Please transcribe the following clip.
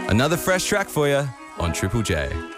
Another fresh track for you on Triple J.